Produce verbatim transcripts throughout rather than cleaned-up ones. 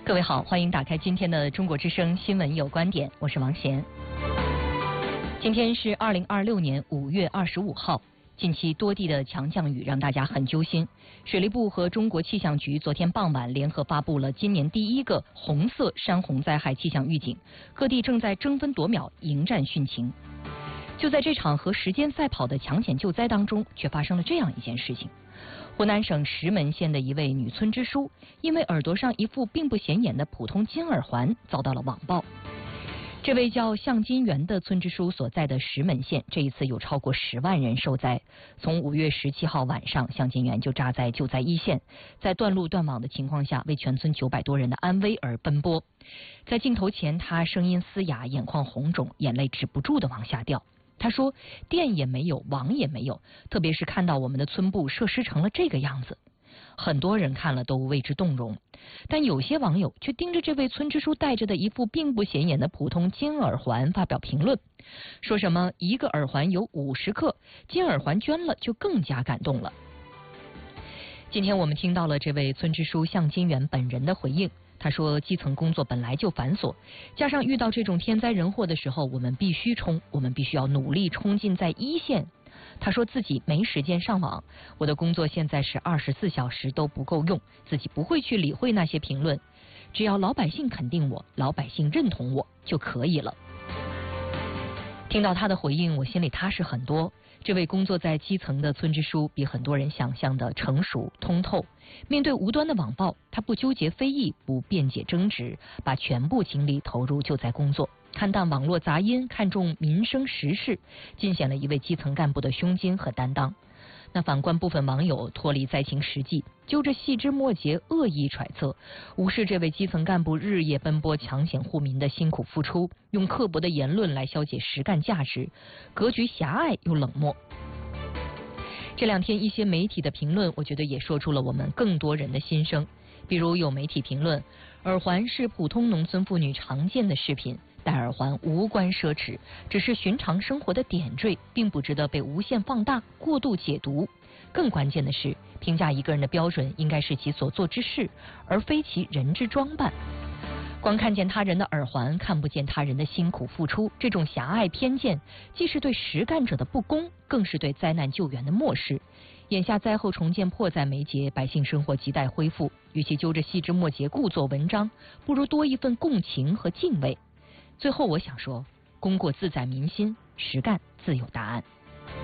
各位好，欢迎打开今天的中国之声新闻有观点，我是王贤。今天是二零二六年五月二十五号，近期多地的强降雨让大家很揪心。水利部和中国气象局昨天傍晚联合发布了今年第一个红色山洪灾害气象预警，各地正在争分夺秒迎战汛情。就在这场和时间赛跑的抢险救灾当中，却发生了这样一件事情。湖南省石门县的一位女村支书，因为耳朵上一副并不显眼的普通金耳环遭到了网暴。这位叫向金元的村支书所在的石门县，这一次有超过十万人受灾。从五月十七号晚上，向金元就扎在救灾一线，在断路断网的情况下，为全村九百多人的安危而奔波。在镜头前，他声音嘶哑，眼眶红肿，眼泪止不住地往下掉。他说电也没有，网也没有，特别是看到我们的村部设施成了这个样子，很多人看了都为之动容。但有些网友却盯着这位村支书戴着的一副并不显眼的普通金耳环发表评论，说什么一个耳环有五十克，金耳环捐了就更加感动了。今天我们听到了这位村支书向金元本人的回应，他说基层工作本来就繁琐，加上遇到这种天灾人祸的时候，我们必须冲，我们必须要努力冲劲在一线。他说自己没时间上网，我的工作现在是二十四小时都不够用，自己不会去理会那些评论，只要老百姓肯定我，老百姓认同我就可以了。听到他的回应，我心里踏实很多。这位工作在基层的村支书比很多人想象的成熟通透，面对无端的网暴，他不纠结非议，不辩解争执，把全部精力投入救灾工作，看淡网络杂音，看重民生时事，尽显了一位基层干部的胸襟和担当。那反观部分网友脱离灾情实际，揪着细枝末节恶意揣测，无视这位基层干部日夜奔波抢险护民的辛苦付出，用刻薄的言论来消解实干价值，格局狭隘又冷漠。这两天一些媒体的评论，我觉得也说出了我们更多人的心声。比如有媒体评论，耳环是普通农村妇女常见的饰品，戴耳环无关奢侈，只是寻常生活的点缀，并不值得被无限放大、过度解读。更关键的是，评价一个人的标准应该是其所做之事，而非其人之装扮。光看见他人的耳环，看不见他人的辛苦付出，这种狭隘偏见，既是对实干者的不公，更是对灾难救援的漠视。眼下灾后重建迫在眉睫，百姓生活亟待恢复，与其揪着细枝末节故作文章，不如多一份共情和敬畏。最后我想说，功过自在民心，实干自有答案。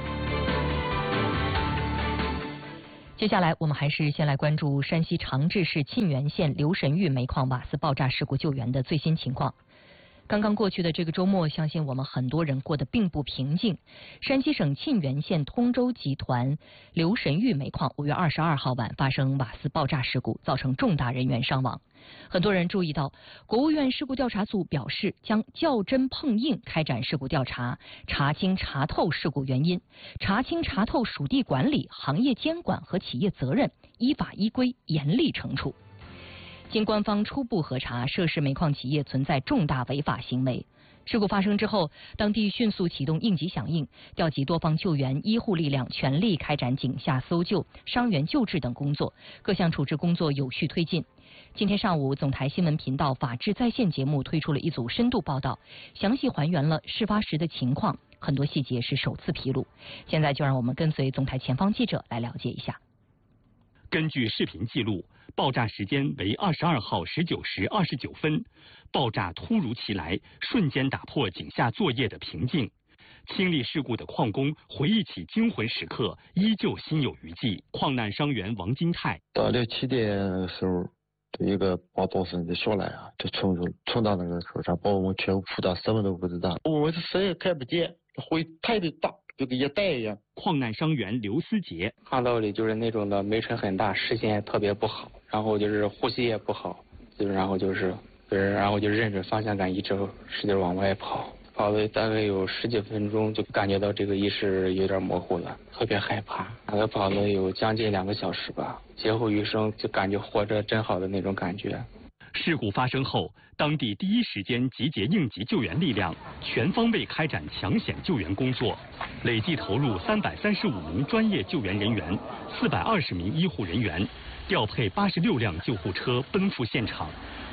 接下来我们还是先来关注山西长治市沁源县刘神峪煤矿瓦斯爆炸事故救援的最新情况。刚刚过去的这个周末，相信我们很多人过得并不平静。山西省沁源县通州集团刘神峪煤矿五月二十二号晚发生瓦斯爆炸事故，造成重大人员伤亡。很多人注意到，国务院事故调查组表示将较真碰硬开展事故调查，查清查透事故原因，查清查透属地管理、行业监管和企业责任，依法依规严厉惩处。经官方初步核查，涉事煤矿企业存在重大违法行为。事故发生之后，当地迅速启动应急响应，调集多方救援医护力量，全力开展井下搜救、伤员救治等工作，各项处置工作有序推进。今天上午，总台新闻频道《法治在线》节目推出了一组深度报道，详细还原了事发时的情况，很多细节是首次披露。现在就让我们跟随总台前方记者来了解一下。 根据视频记录，爆炸时间为二十二号十九时二十九分，爆炸突如其来，瞬间打破井下作业的平静。亲历事故的矿工回忆起惊魂时刻，依旧心有余悸。矿难伤员王金泰， 到六七点的时候，有一个爆炸声就下来啊，就冲出冲到那个手上，把我们全部扑倒，什么都不知道。我们是谁也看不见，灰太大，就跟一袋一样。 矿难伤员刘思杰， 看到里就是那种的煤尘很大，视线也特别不好，然后就是呼吸也不好，就是然后就是就是然后就认准方向感，一直使劲往外跑。跑了大概有十几分钟，就感觉到这个意识有点模糊了，特别害怕。大概跑了有将近两个小时吧，劫后余生，就感觉活着真好的那种感觉。 事故发生后，当地第一时间集结应急救援力量，全方位开展抢险救援工作，累计投入三百三十五名专业救援人员、四百二十名医护人员，调配八十六辆救护车奔赴现场，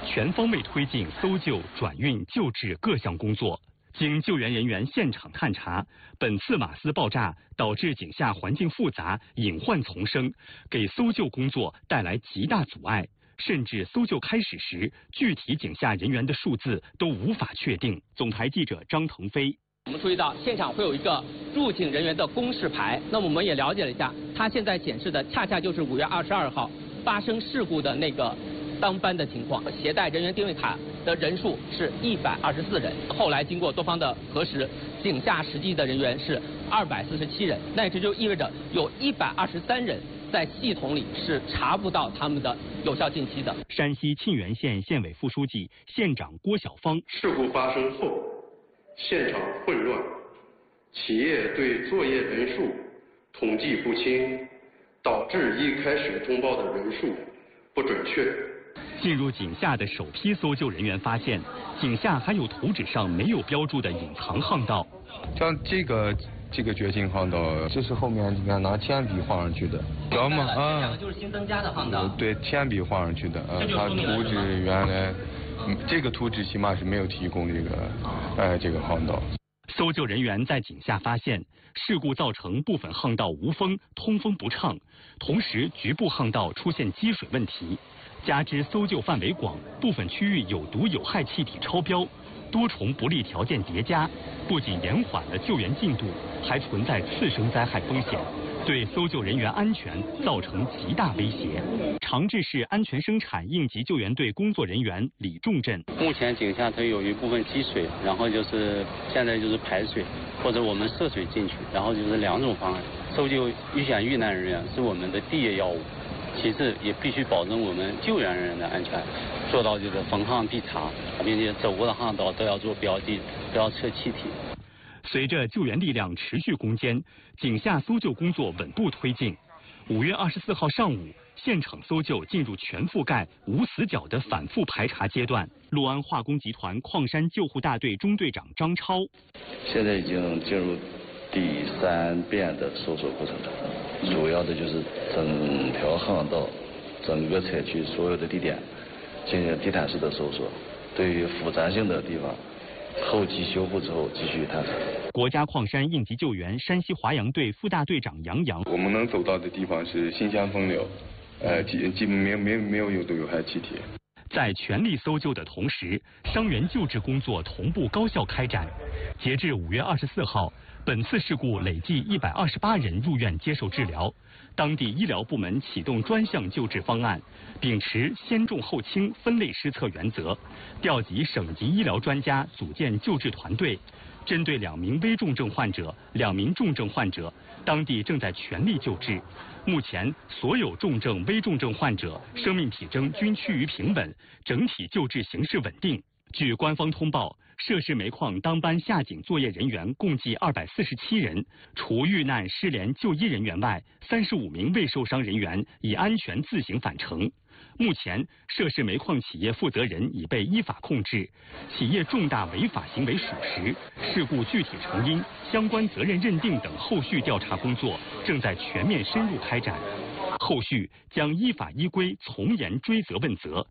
全方位推进搜救、转运、救治各项工作。经救援人员现场探查，本次瓦斯爆炸导致井下环境复杂、隐患丛生，给搜救工作带来极大阻碍，甚至搜救开始时，具体井下人员的数字都无法确定。总台记者张腾飞。 我们注意到现场会有一个入井人员的公示牌，那么我们也了解了一下，它现在显示的恰恰就是五月二十二号发生事故的那个当班的情况。携带人员定位卡的人数是一百二十四人，后来经过多方的核实，井下实际的人员是二百四十七人，那这就意味着有一百二十三人在系统里是查不到他们的有效信息的。 山西沁源县县委副书记、县长郭晓芳。 事故发生后，现场混乱，企业对作业人数统计不清，导致一开始通报的人数不准确。 进入井下的首批搜救人员发现，井下还有图纸上没有标注的隐藏巷道。 像这个这个绝境巷道，这是后面你看拿铅笔画上去的，知道吗？啊， 这两个就是新增加的巷道。 对，铅笔画上去的，呃，它图纸原来，嗯，这个图纸起码是没有提供这个，呃，这个巷道。 搜救人员在井下发现，事故造成部分巷道无风，通风不畅，同时局部巷道出现积水问题。加之搜救范围广，部分区域有毒有害气体超标，多重不利条件叠加，不仅延缓了救援进度，还存在次生灾害风险，对搜救人员安全造成极大威胁。长治市安全生产应急救援队工作人员李仲振： 目前井下它有一部分积水，然后就是现在就是排水，或者我们涉水进去，然后就是两种方案。搜救遇险遇难人员是我们的第一要务。其次，也必须保证我们救援人员的安全，做到就是逢항必查，并且走过的巷道都要做标记，不要测气体。 随着救援力量持续攻坚，井下搜救工作稳步推进。五月二十四号上午，现场搜救进入全覆盖、无死角的反复排查阶段。洛安化工集团矿山救护大队中队长张超： 现在已经进入第三遍的搜索过程了。主要的就是整条巷道，整个采区所有的地点进行地毯式的搜索，对于复杂性的地方，后期修复之后继续探查。 国家矿山应急救援山西华阳队副大队长杨洋： 我们能走到的地方是新乡风流，呃，基基本没有没有没有有毒有害气体。 在全力搜救的同时，伤员救治工作同步高效开展。截至五月二十四号，本次事故累计一百二十八人入院接受治疗。当地医疗部门启动专项救治方案，秉持先重后轻分类施策原则，调集省级医疗专家组建救治团队。针对两名危重症患者、两名重症患者，当地正在全力救治。目前，所有重症、危重症患者生命体征均趋于平稳，整体救治形势稳定。据官方通报，涉事煤矿当班下井作业人员共计二百四十七人，除遇难失联就医人员外，三十五名未受伤人员已安全自行返程。目前，涉事煤矿企业负责人已被依法控制，企业重大违法行为属实，事故具体成因、相关责任认定等后续调查工作正在全面深入开展，后续将依法依规从严追责问责。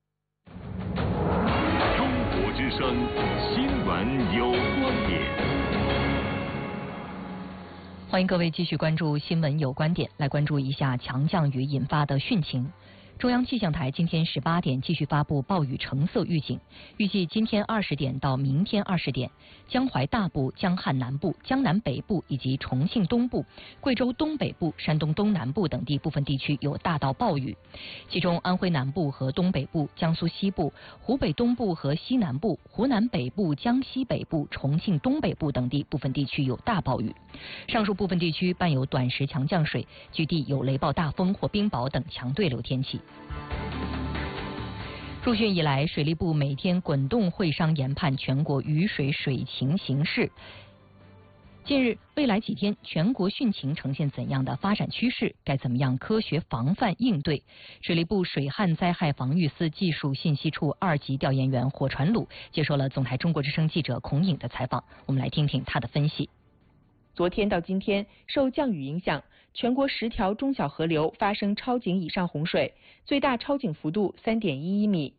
中国之声新闻有观点， 欢迎各位继续关注新闻有观点，来关注一下强降雨引发的汛情。中央气象台今天十八点继续发布暴雨橙色预警，预计今天二十点到明天二十点，江淮大部、江汉南部、江南北部以及重庆东部、贵州东北部、山东东南部等地部分地区有大到暴雨，其中安徽南部和东北部、江苏西部、湖北东部和西南部、湖南北部、江西北部、重庆东北部等地部分地区有大暴雨，上述部分地区伴有短时强降水，局地有雷暴大风或冰雹等强对流天气。入汛以来，水利部每天滚动会商研判全国雨水水情形势。近日，未来几天全国汛情呈现怎样的发展趋势？该怎么样科学防范应对？水利部水旱灾害防御司技术信息处二级调研员火传鲁接受了总台中国之声记者孔颖的采访，我们来听听他的分析。 昨天到今天，受降雨影响，全国十条中小河流发生超警以上洪水，最大超警幅度 三点一一米。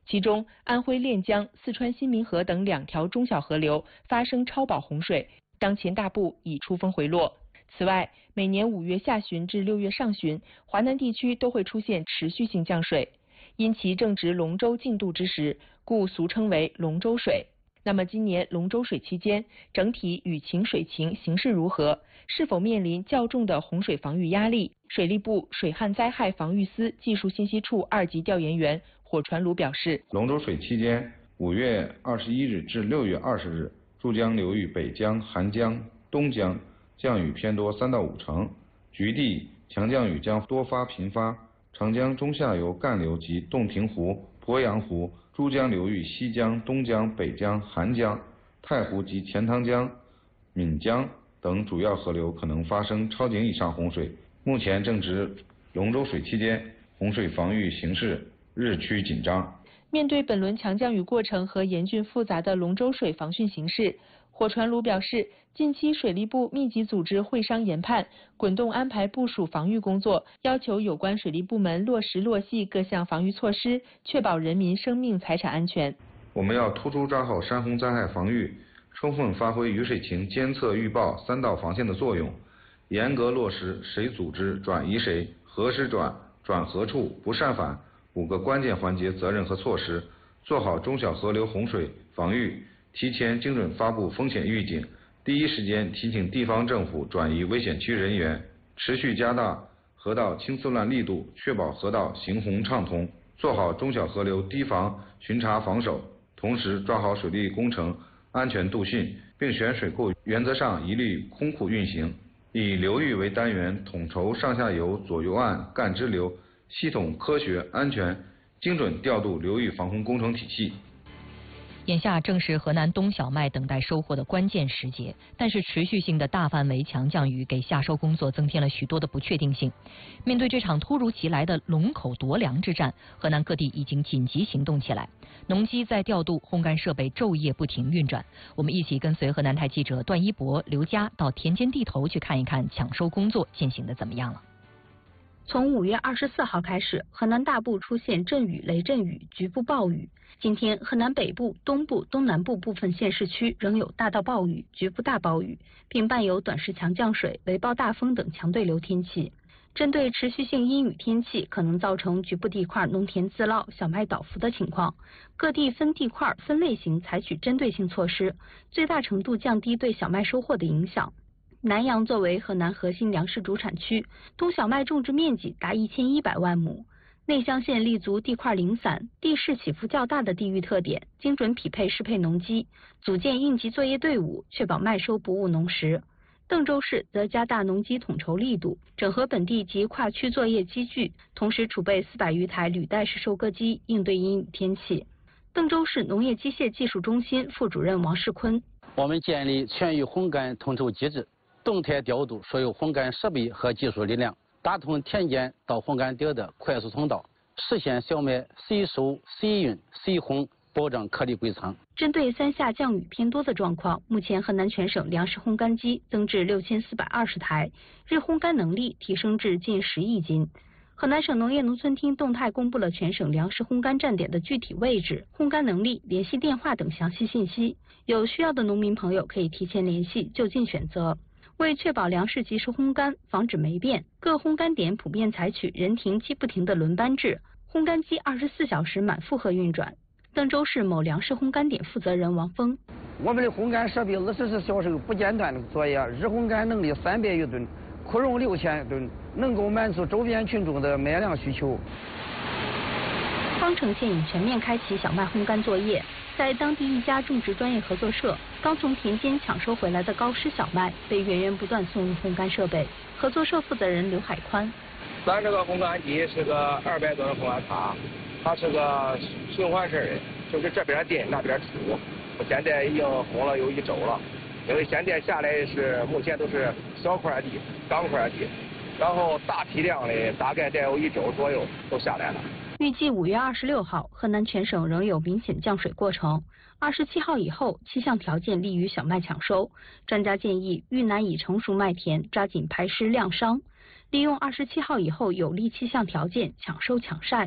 其中，安徽练江、四川新民河等两条中小河流发生超保洪水，当前大部已出风回落。此外，每年五月下旬至六月上旬，华南地区都会出现持续性降水，因其正值龙舟竞渡之时，故俗称为龙舟水。那么今年龙舟水期间，整体雨情水情形势如何？是否面临较重的洪水防御压力？水利部水旱灾害防御司技术信息处二级调研员火传鲁表示， 龙舟水期间，五月二十一日至六月二十日，珠江流域北江、韩江、东江降雨偏多三到五成，局地强降雨将多发频发。长江中下游干流及洞庭湖、鄱阳湖、珠江流域西江、东江、北江、韩江、太湖及钱塘江、岷江等主要河流可能发生超警以上洪水。目前正值龙舟水期间，洪水防御形势日趋紧张。 面对本轮强降雨过程和严峻复杂的龙舟水防汛形势，火传鲁表示，近期水利部密集组织会商研判，滚动安排部署防御工作，要求有关水利部门落实落细各项防御措施，确保人民生命财产安全。 我们要突出抓好山洪灾害防御，充分发挥雨水情监测预报三道防线的作用，严格落实谁组织转移谁、何时转、转何处、不擅返五个关键环节责任和措施，做好中小河流洪水防御，提前精准发布风险预警，第一时间提醒地方政府转移危险区人员，持续加大河道清丝乱力度，确保河道行洪畅通，做好中小河流堤防巡查防守，同时抓好水利工程安全度汛，并选水库原则上一律空库运行，以流域为单元，统筹上下游、左右岸、干支流，系统、科学、安全、精准调度流域防洪工程体系。 眼下正是河南冬小麦等待收获的关键时节，但是持续性的大范围强降雨给夏收工作增添了许多的不确定性。面对这场突如其来的龙口夺粮之战，河南各地已经紧急行动起来，农机在调度，烘干设备昼夜不停运转。我们一起跟随河南台记者段一博、刘佳到田间地头去看一看抢收工作进行的怎么样了。 从五月二十四号开始，河南大部出现阵雨、雷阵雨、局部暴雨。今天，河南北部、东部、东南部部分县市区仍有大到暴雨、局部大暴雨，并伴有短时强降水、雷暴大风等强对流天气。针对持续性阴雨天气可能造成局部地块农田自涝、小麦倒伏的情况，各地分地块、分类型采取针对性措施，最大程度降低对小麦收获的影响。南阳作为河南核心粮食主产区，冬小麦种植面积达一千一百万亩。内乡县立足地块零散、地势起伏较大的地域特点，精准匹配适配农机，组建应急作业队伍，确保麦收不误农时。邓州市则加大农机统筹力度，整合本地及跨区作业机具，同时储备四百余台履带式收割机，应对阴雨天气。邓州市农业机械技术中心副主任王世坤： 我们建立全域烘干统筹机制，动态调度所有烘干设备和技术力量，打通田间到烘干点的快速通道，实现小麦随收随运随烘，保障颗粒归仓。 针对三下降雨偏多的状况，目前河南全省粮食烘干机增至六千四百二十台，日烘干能力提升至近十亿斤。河南省农业农村厅动态公布了全省粮食烘干站点的具体位置、烘干能力、联系电话等详细信息，有需要的农民朋友可以提前联系，就近选择。为确保粮食及时烘干，防止霉变，各烘干点普遍采取人停机不停的轮班制，烘干机二十四小时满负荷运转。邓州市某粮食烘干点负责人王峰： 我们的烘干设备二十四小时不间断的作业，日烘干能力三百余吨，库容六千吨，能够满足周边群众的麦粮需求。 方城县已全面开启小麦烘干作业，在当地一家种植专业合作社，刚从田间抢收回来的高湿小麦被源源不断送入烘干设备。合作社负责人刘海宽： 咱这个烘干机是个二百吨的烘干塔，它是个循环式的，就是这边进那边出。我现在已经烘了有一周了，因为现在下来是目前都是小块地、钢块地，然后大批量的大概得有一周左右都下来了。 预计五月二十六号，河南全省仍有明显降水过程。二十七号以后，气象条件利于小麦抢收。专家建议，遇难已成熟麦田抓紧排湿晾伤，利用二十七号以后有利气象条件抢收抢晒。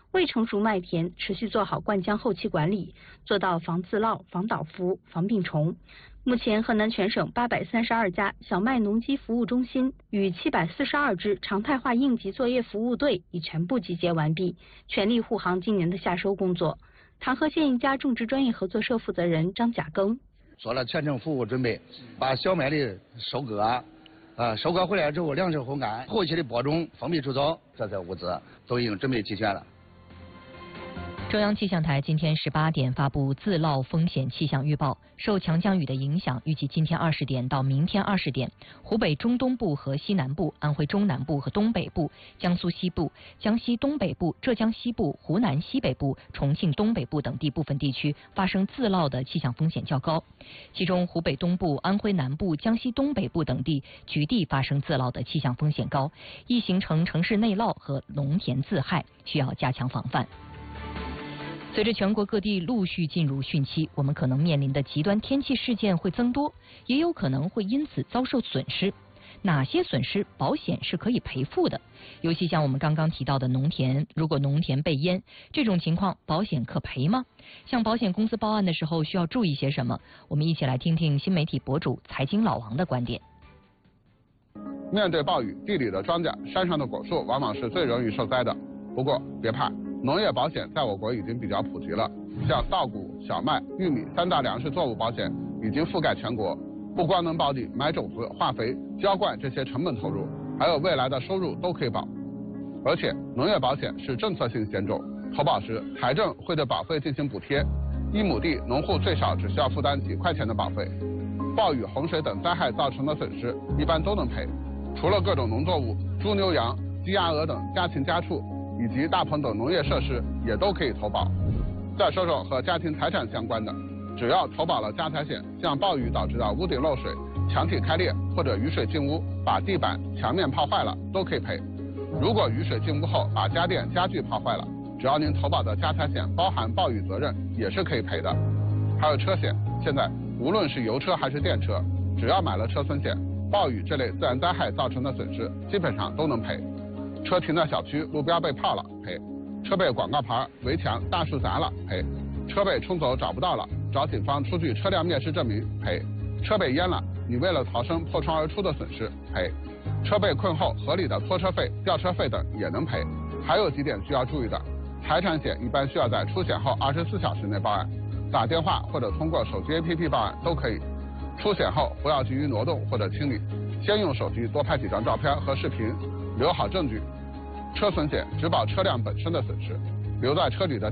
未成熟麦田持续做好灌浆后期管理，做到防自涝、防倒伏、防病虫。目前，河南全省八百三十二家小麦农机服务中心与七百四十二支常态化应急作业服务队已全部集结完毕，全力护航今年的夏收工作。唐河县一家种植专业合作社负责人张甲庚做了全程服务准备，把小麦的收割，啊，收割回来之后粮食烘干，后期的播种、封闭除草，这些物资都已经准备齐全了。 中央气象台今天十八点发布自涝风险气象预报，受强降雨的影响，预计今天二十点到明天二十点，湖北中东部和西南部、安徽中南部和东北部、江苏西部、江西东北部、浙江西部、湖南西北部、重庆东北部等地部分地区发生自涝的气象风险较高，其中湖北东部、安徽南部、江西东北部等地局地发生自涝的气象风险高，易形成城市内涝和农田自害，需要加强防范。随着全国各地陆续进入汛期，我们可能面临的极端天气事件会增多，也有可能会因此遭受损失。哪些损失保险是可以赔付的？尤其像我们刚刚提到的农田，如果农田被淹，这种情况保险可赔吗？向保险公司报案的时候需要注意些什么？我们一起来听听新媒体博主财经老王的观点。 面对暴雨，地里的庄稼、山上的果树往往是最容易受灾的。不过别怕，农业保险在我国已经比较普及了，像稻谷、小麦、玉米三大粮食作物保险已经覆盖全国，不光能保你买种子、化肥、浇灌这些成本投入，还有未来的收入都可以保。而且农业保险是政策性险种，投保时财政会对保费进行补贴，一亩地农户最少只需要负担几块钱的保费。暴雨、洪水等灾害造成的损失一般都能赔，除了各种农作物，猪牛羊、鸡鸭鹅等家禽家畜以及大棚等农业设施也都可以投保。再说说和家庭财产相关的，只要投保了家财险，像暴雨导致的屋顶漏水、墙体开裂或者雨水进屋把地板、墙面泡坏了，都可以赔。如果雨水进屋后把家电、家具泡坏了，只要您投保的家财险包含暴雨责任，也是可以赔的。还有车险，现在无论是油车还是电车，只要买了车损险，暴雨这类自然灾害造成的损失基本上都能赔。车停在小区，路标被泡了赔；车被广告牌、围墙、大树砸了赔；车被冲走找不到了，找警方出具车辆灭失证明赔；车被淹了，你为了逃生破窗而出的损失赔；车被困后合理的拖车费、吊车费等也能赔。还有几点需要注意的：财产险一般需要在出险后二十四小时内报案，打电话或者通过手机 A P P 报案都可以。出险后不要急于挪动或者清理，先用手机多拍几张照片和视频，留好证据。车损险只保车辆本身的损失，留在车里的